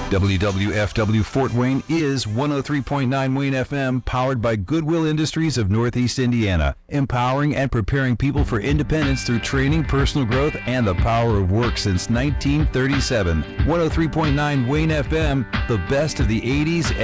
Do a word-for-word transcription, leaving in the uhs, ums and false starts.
W W F W Fort Wayne is one oh three point nine Wayne F M, powered by Goodwill Industries of Northeast Indiana, empowering and preparing people for independence through training, personal growth, and the power of work since nineteen thirty-seven. one oh three point nine Wayne F M, the best of the eighties